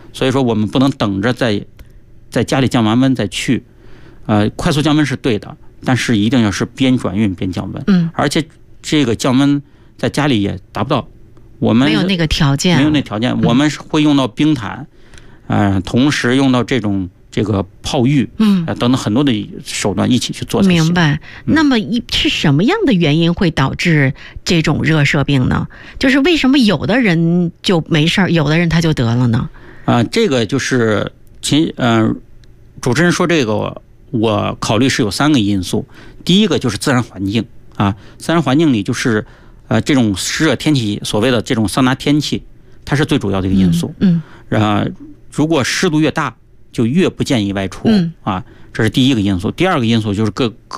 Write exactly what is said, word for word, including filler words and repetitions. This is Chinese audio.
所以说我们不能等着在在家里降完温再去，呃，快速降温是对的，但是一定要是边转运边降温， 嗯， 而且这个降温在家里也达不到，我们没有那个条件， 没有那条件，我们会用到冰毯，呃，同时用到这种这个泡浴， 嗯， 呃，等等很多的手段一起去做才行。 明白。那么一是什么样的原因会导致这种热射病呢？就是为什么有的人就没事儿，有的人他就得了呢？ 啊、呃，这个就是秦呃，主持人说这个，我考虑是有三个因素。第一个就是自然环境啊，自然环境里就是呃这种湿热天气，所谓的这种桑拿天气，它是最主要的一个因素。 嗯， 呃，如果湿度越大，就越不建议外出、 嗯、 啊，这是第一个因素。第二个因素就是各